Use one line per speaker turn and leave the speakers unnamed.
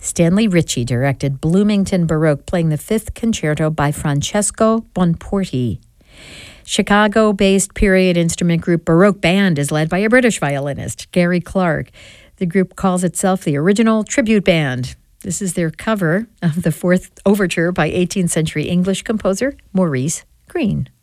Stanley Ritchie directed Bloomington Baroque, playing the Fifth Concerto by Francesco Bonporti. Chicago-based period instrument group Baroque Band is led by a British violinist, Gary Clark. The group calls itself the Original Tribute Band. This is their cover of the Fourth Overture by 18th century English composer Maurice Greene.